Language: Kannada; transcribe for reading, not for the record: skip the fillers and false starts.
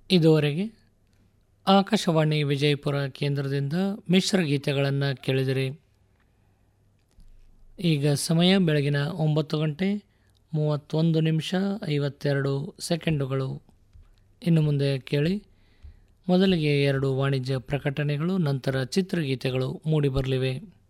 ಇದುವರೆಗೆ ಆಕಾಶವಾಣಿ ವಿಜಯಪುರ ಕೇಂದ್ರದಿಂದ ಮಿಶ್ರ ಗೀತೆಗಳನ್ನು ಕೇಳಿದಿರಿ. ಈಗ ಸಮಯ ಬೆಳಗಿನ 9:31:52 ಇನ್ನು ಮುಂದೆ ಕೇಳಿ. ಮೊದಲಿಗೆ 2 ವಾಣಿಜ್ಯ ಪ್ರಕಟಣೆಗಳು, ನಂತರ ಚಿತ್ರಗೀತೆಗಳು ಮೂಡಿಬರಲಿವೆ.